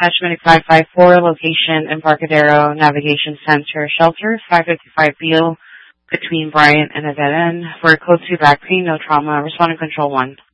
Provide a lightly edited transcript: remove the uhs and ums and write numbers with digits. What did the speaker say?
Medic 554, location Embarcadero Navigation Center, shelter 555 Beale, between Bryant and a dead end. For code 2 back pain, no trauma, responding control 1.